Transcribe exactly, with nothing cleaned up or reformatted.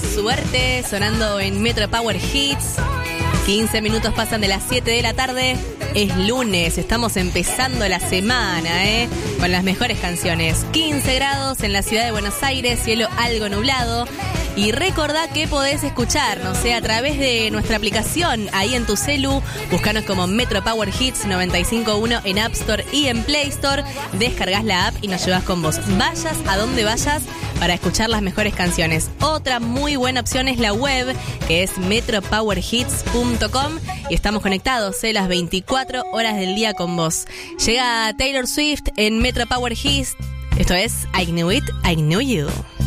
Suerte, sonando en Metro Power Hits. quince minutos pasan de las siete de la tarde. Es lunes, estamos empezando la semana, ¿eh? Con las mejores canciones. quince grados en la ciudad de Buenos Aires, cielo algo nublado. Y recordá que podés escucharnos, ¿eh? A través de nuestra aplicación, ahí en tu celu. Buscanos como Metro Power Hits noventa y cinco punto uno en App Store y en Play Store. Descargás la app y nos llevas con vos. Vayas a donde vayas para escuchar las mejores canciones. Otra muy buena opción es la web, que es metro power hits punto com, y estamos conectados, ¿eh? Las veinticuatro horas del día con vos. Llega Taylor Swift en Metro Power Hits. Esto es I Knew It, I Knew You.